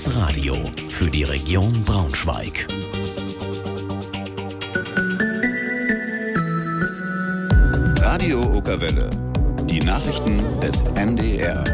Das Radio für die Region Braunschweig. Radio Okerwelle. Die Nachrichten des MDR.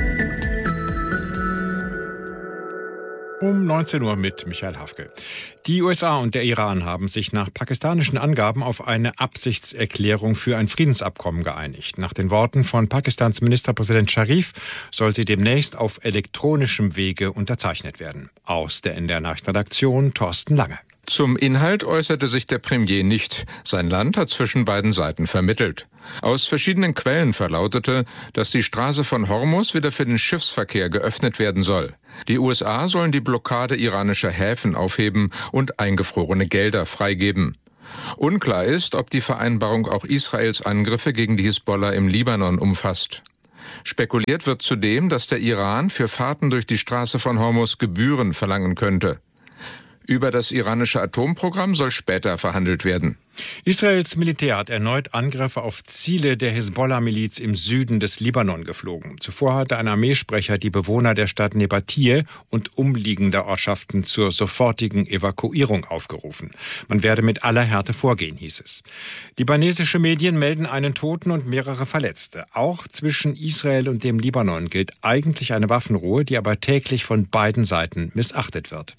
Um 19 Uhr mit Michael Hafke. Die USA und der Iran haben sich nach pakistanischen Angaben auf eine Absichtserklärung für ein Friedensabkommen geeinigt. Nach den Worten von Pakistans Ministerpräsident Sharif soll sie demnächst auf elektronischem Wege unterzeichnet werden. Aus der NDR-Nachrichtenredaktion Thorsten Lange. Zum Inhalt äußerte sich der Premier nicht. Sein Land hat zwischen beiden Seiten vermittelt. Aus verschiedenen Quellen verlautete, dass die Straße von Hormuz wieder für den Schiffsverkehr geöffnet werden soll. Die USA sollen die Blockade iranischer Häfen aufheben und eingefrorene Gelder freigeben. Unklar ist, ob die Vereinbarung auch Israels Angriffe gegen die Hisbollah im Libanon umfasst. Spekuliert wird zudem, dass der Iran für Fahrten durch die Straße von Hormuz Gebühren verlangen könnte. Über das iranische Atomprogramm soll später verhandelt werden. Israels Militär hat erneut Angriffe auf Ziele der Hisbollah-Miliz im Süden des Libanon geflogen. Zuvor hatte ein Armeesprecher die Bewohner der Stadt Nebatie und umliegender Ortschaften zur sofortigen Evakuierung aufgerufen. Man werde mit aller Härte vorgehen, hieß es. Libanesische Medien melden einen Toten und mehrere Verletzte. Auch zwischen Israel und dem Libanon gilt eigentlich eine Waffenruhe, die aber täglich von beiden Seiten missachtet wird.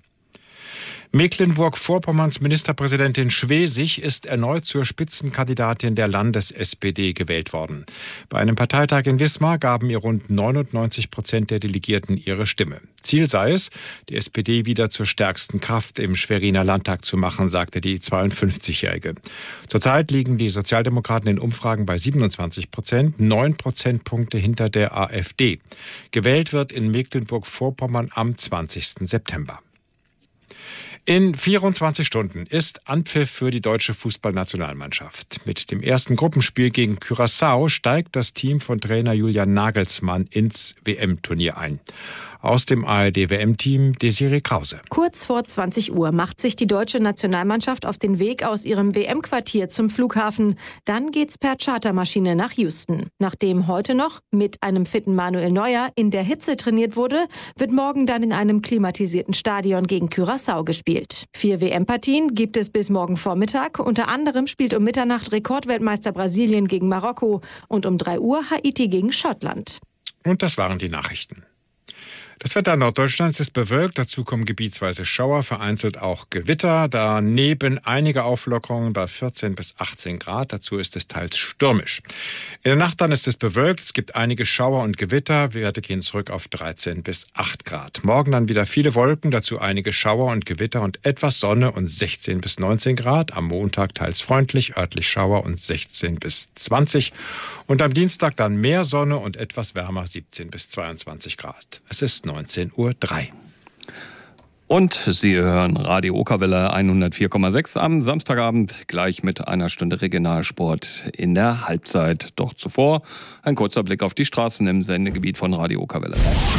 Mecklenburg-Vorpommerns Ministerpräsidentin Schwesig ist erneut zur Spitzenkandidatin der Landes-SPD gewählt worden. Bei einem Parteitag in Wismar gaben ihr rund 99% der Delegierten ihre Stimme. Ziel sei es, die SPD wieder zur stärksten Kraft im Schweriner Landtag zu machen, sagte die 52-Jährige. Zurzeit liegen die Sozialdemokraten in Umfragen bei 27%, 9 Prozentpunkte hinter der AfD. Gewählt wird in Mecklenburg-Vorpommern am 20. September. In 24 Stunden ist Anpfiff für die deutsche Fußballnationalmannschaft. Mit dem ersten Gruppenspiel gegen Curaçao steigt das Team von Trainer Julian Nagelsmann ins WM-Turnier ein. Aus dem ARD-WM-Team Desiree Krause. Kurz vor 20 Uhr macht sich die deutsche Nationalmannschaft auf den Weg aus ihrem WM-Quartier zum Flughafen. Dann geht's per Chartermaschine nach Houston. Nachdem heute noch mit einem fitten Manuel Neuer in der Hitze trainiert wurde, wird morgen dann in einem klimatisierten Stadion gegen Curaçao gespielt. 4 WM-Partien gibt es bis morgen Vormittag. Unter anderem spielt um Mitternacht Rekordweltmeister Brasilien gegen Marokko und um 3 Uhr Haiti gegen Schottland. Und das waren die Nachrichten. Das Wetter Norddeutschlands ist bewölkt, dazu kommen gebietsweise Schauer, vereinzelt auch Gewitter. Daneben einige Auflockerungen bei 14 bis 18 Grad, dazu ist es teils stürmisch. In der Nacht dann ist es bewölkt, es gibt einige Schauer und Gewitter, Werte gehen zurück auf 13 bis 8 Grad. Morgen dann wieder viele Wolken, dazu einige Schauer und Gewitter und etwas Sonne und 16 bis 19 Grad. Am Montag teils freundlich, örtlich Schauer und 16 bis 20. Und am Dienstag dann mehr Sonne und etwas wärmer, 17 bis 22 Grad. Es ist 19:03 Uhr. Und Sie hören Radio Okerwelle 104,6 am Samstagabend, gleich mit einer Stunde Regionalsport in der Halbzeit. Doch zuvor ein kurzer Blick auf die Straßen im Sendegebiet von Radio Okerwelle.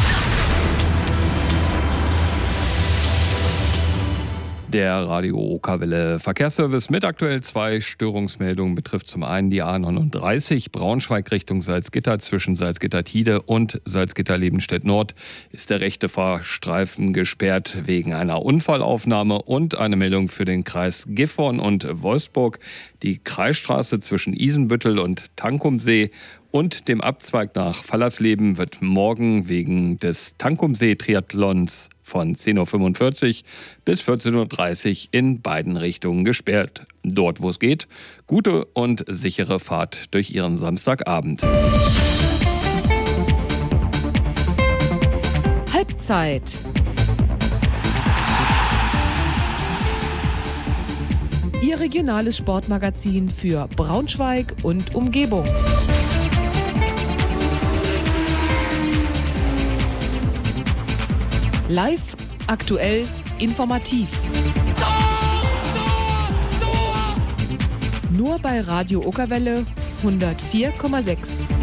Der Radio Okerwelle Verkehrsservice mit aktuell 2 Störungsmeldungen betrifft zum einen die A39 Braunschweig Richtung Salzgitter zwischen Salzgitter-Tide und Salzgitter-Lebenstedt Nord ist der rechte Fahrstreifen gesperrt wegen einer Unfallaufnahme und eine Meldung für den Kreis Gifhorn und Wolfsburg. Die Kreisstraße zwischen Isenbüttel und Tankumsee und dem Abzweig nach Fallersleben wird morgen wegen des Tankumsee-Triathlons von 10:45 Uhr bis 14:30 Uhr in beiden Richtungen gesperrt. Dort, wo es geht, gute und sichere Fahrt durch Ihren Samstagabend. Halbzeit. Ihr regionales Sportmagazin für Braunschweig und Umgebung. Live, aktuell, informativ. Nur bei Radio Okerwelle 104,6.